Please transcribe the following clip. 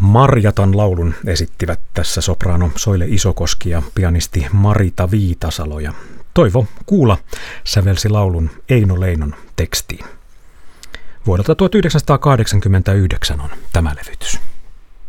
Marjatan laulun esittivät tässä sopraano Soile Isokoski ja pianisti Marita Viitasalo ja Toivo Kuula sävelsi laulun Eino Leinon tekstiin. Vuodelta 1989 on tämä levytys.